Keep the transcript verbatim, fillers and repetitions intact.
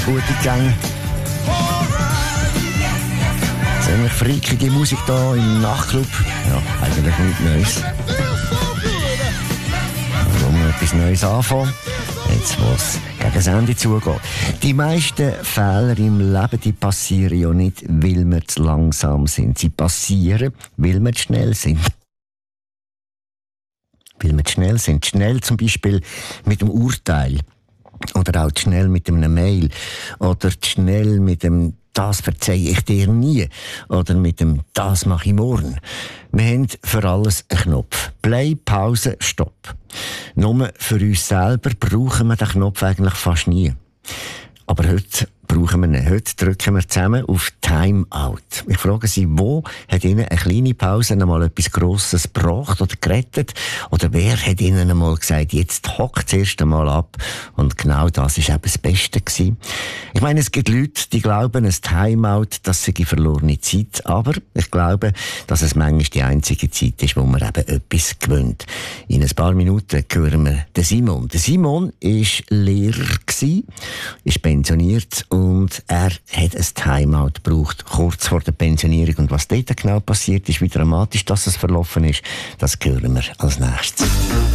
gute Gänge. Ziemlich freakige Musik hier im Nachtclub. Ja, eigentlich nichts Neues. Warum noch etwas Neues anfangen? Jetzt muss gegen das Ende zugehen. Die meisten Fehler im Leben, die passieren ja nicht, weil wir zu langsam sind. Sie passieren, weil wir zu schnell sind. Weil wir zu schnell sind. Schnell zum Beispiel mit dem Urteil. Oder auch zu schnell mit einem Mail. Oder zu schnell mit dem «Das verzeihe ich dir nie» oder mit dem «Das mache ich morgen». Wir haben für alles einen Knopf. Play, Pause, Stopp. Nur für uns selber brauchen wir den Knopf eigentlich fast nie. Aber heute brauchen wir ihn. Heute drücken wir zusammen auf Timeout. Ich frage Sie, wo hat Ihnen eine kleine Pause einmal etwas Grosses gebracht oder gerettet? Oder wer hat Ihnen einmal gesagt, jetzt hockt das erste Mal ab? Und genau das war eben das Beste gewesen. Ich meine, es gibt Leute, die glauben, ein Timeout, das sei verlorene Zeit. Aber ich glaube, dass es manchmal die einzige Zeit ist, wo man eben etwas gewöhnt. In ein paar Minuten hören wir den Simon. Der Simon war Lehrer, ist pensioniert und er hat ein Timeout gebraucht, kurz vor der Pensionierung. Und was dort genau passiert ist, wie dramatisch das verlaufen ist, das hören wir als nächstes.